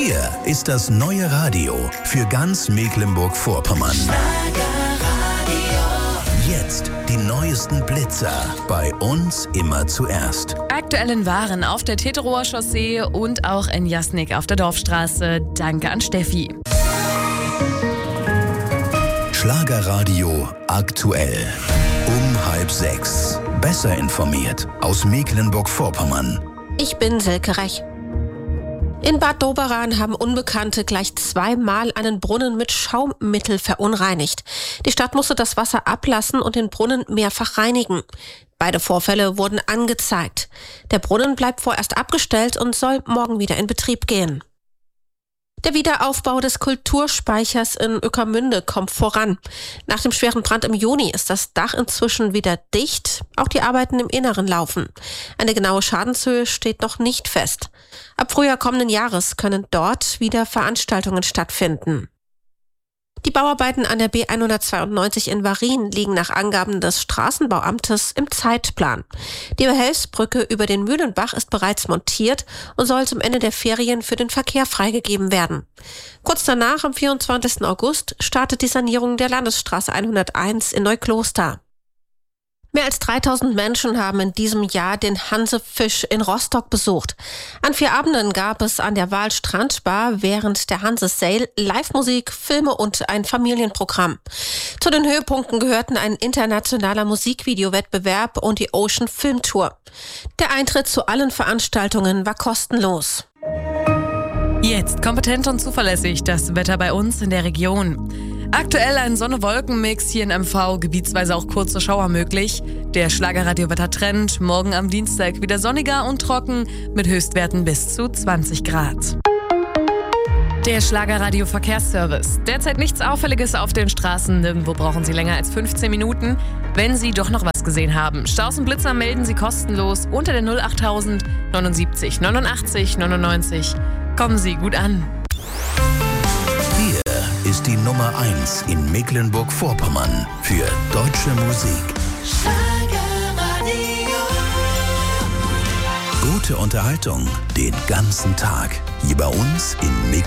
Hier ist das neue Radio für ganz Mecklenburg-Vorpommern. Jetzt die neuesten Blitzer. Bei uns immer zuerst. Aktuellen Waren auf der Teterower Chaussee und auch in Jasnik auf der Dorfstraße. Danke an Steffi. Schlagerradio aktuell. Um 5:30. Besser informiert aus Mecklenburg-Vorpommern. Ich bin Silke Rech. In Bad Doberan haben Unbekannte gleich zweimal einen Brunnen mit Schaummittel verunreinigt. Die Stadt musste das Wasser ablassen und den Brunnen mehrfach reinigen. Beide Vorfälle wurden angezeigt. Der Brunnen bleibt vorerst abgestellt und soll morgen wieder in Betrieb gehen. Der Wiederaufbau des Kulturspeichers in Ueckermünde kommt voran. Nach dem schweren Brand im Juni ist das Dach inzwischen wieder dicht. Auch die Arbeiten im Inneren laufen. Eine genaue Schadenshöhe steht noch nicht fest. Ab Frühjahr kommenden Jahres können dort wieder Veranstaltungen stattfinden. Die Bauarbeiten an der B192 in Varin liegen nach Angaben des Straßenbauamtes im Zeitplan. Die Behelfsbrücke über den Mühlenbach ist bereits montiert und soll zum Ende der Ferien für den Verkehr freigegeben werden. Kurz danach, am 24. August, startet die Sanierung der Landesstraße 101 in Neukloster. Mehr als 3000 Menschen haben in diesem Jahr den Hansefisch in Rostock besucht. An 4 Abenden gab es an der Wahl Strandbar während der Hanse Sail Live-Musik, Filme und ein Familienprogramm. Zu den Höhepunkten gehörten ein internationaler Musikvideowettbewerb und die Ocean Film Tour. Der Eintritt zu allen Veranstaltungen war kostenlos. Jetzt kompetent und zuverlässig das Wetter bei uns in der Region. Aktuell ein Sonne-Wolken-Mix, hier in MV, gebietsweise auch kurze Schauer möglich. Der Schlagerradio-Wettertrend, morgen am Dienstag wieder sonniger und trocken mit Höchstwerten bis zu 20 Grad. Der Schlagerradio-Verkehrsservice. Derzeit nichts Auffälliges auf den Straßen, nirgendwo brauchen Sie länger als 15 Minuten. Wenn Sie doch noch was gesehen haben, Staus und Blitzer melden Sie kostenlos unter der 08000 79 89 99. Kommen Sie gut an. Hier ist die Nummer 1 in Mecklenburg-Vorpommern für deutsche Musik. Schlagerradio. Gute Unterhaltung den ganzen Tag. Hier bei uns in Mecklenburg-Vorpommern.